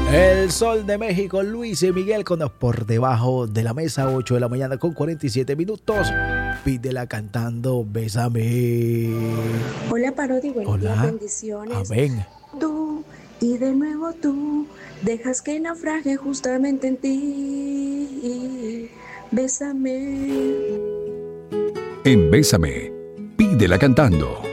El Sol de México, Luis y Miguel con Por Debajo de la Mesa, 8 de la mañana con 47 minutos. Pídela cantando Bésame. Hola Parodi, buenos días, Hola. bendiciones. Amén. Tú y de nuevo tú dejas que naufrague justamente en ti. Bésame. En Bésame, pídela cantando.